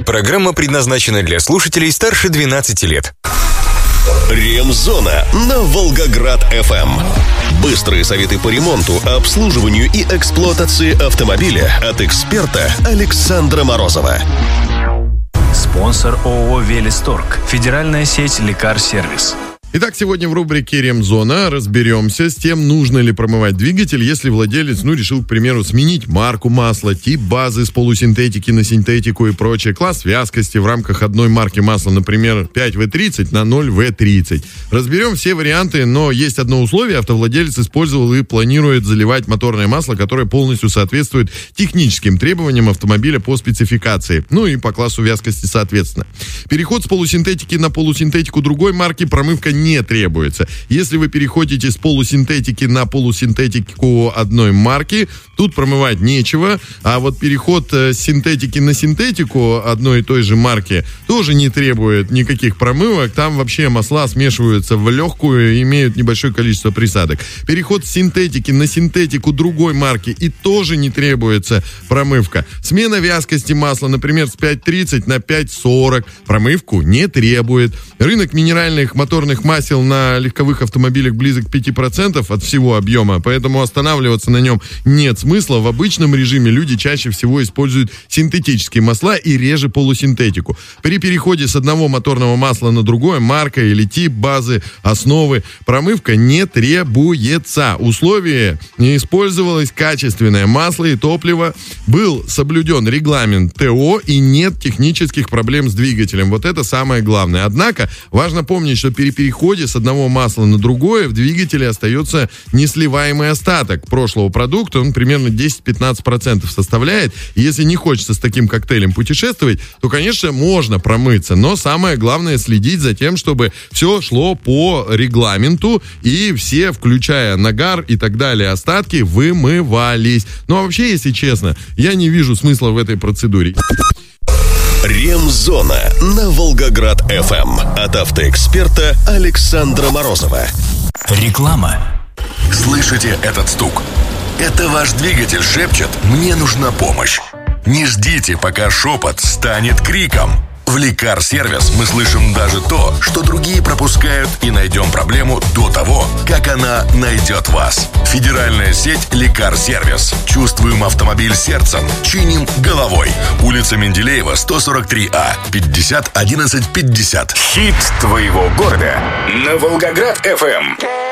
программа предназначена для слушателей старше 12 лет. Ремзона на Волгоград-ФМ. Быстрые советы по ремонту, обслуживанию и эксплуатации автомобиля от эксперта Александра Морозова. Спонсор ООО «Велисторг». Федеральная сеть «Лекар-сервис». Итак, сегодня в рубрике «Ремзона» разберемся с тем, нужно ли промывать двигатель, если владелец, решил, к примеру, сменить марку масла, тип базы с полусинтетики на синтетику и прочее, класс вязкости в рамках одной марки масла, например, 5В30 на 0В30. Разберем все варианты, но есть одно условие: автовладелец использовал и планирует заливать моторное масло, которое полностью соответствует техническим требованиям автомобиля по спецификации, и по классу вязкости соответственно. Переход с полусинтетики на полусинтетику другой марки, промывка не требуется. Если вы переходите с полусинтетики на полусинтетику одной марки, тут промывать нечего, а вот переход с синтетики на синтетику одной и той же марки тоже не требует никаких промывок. Там вообще масла смешиваются в легкую и имеют небольшое количество присадок. Переход с синтетики на синтетику другой марки и тоже не требуется промывка. Смена вязкости масла, например, с 5.30 на 5.40, промывку не требует. Рынок минеральных моторных масел на легковых автомобилях близок к 5% от всего объема, поэтому останавливаться на нем нет смысла. В обычном режиме люди чаще всего используют синтетические масла и реже полусинтетику. При переходе с одного моторного масла на другое, марка или тип базы, основы, промывка не требуется. Условие: не использовалось качественное масло и топливо, был соблюден регламент ТО и нет технических проблем с двигателем. Вот это самое главное. Однако важно помнить, что при переходе с одного масла на другое в двигателе остается несливаемый остаток прошлого продукта, он примерно 10-15% составляет. И если не хочется с таким коктейлем путешествовать, то, конечно, можно промыться, но самое главное следить за тем, чтобы все шло по регламенту и все, включая нагар и так далее, остатки вымывались. А вообще, если честно, я не вижу смысла в этой процедуре. Ремзона на Волгоград-ФМ от автоэксперта Александра Морозова. Реклама. Слышите этот стук? Это ваш двигатель шепчет: «Мне нужна помощь». Не ждите, пока шепот станет криком. В Лекар-сервис мы слышим даже то, что другие пропускают, и найдем проблему до того, как она найдет вас. Федеральная сеть Лекар-сервис. Чувствуем автомобиль сердцем, чиним головой. Улица Менделеева, 143А, 50 11 50. Хит твоего города на Волгоград-ФМ.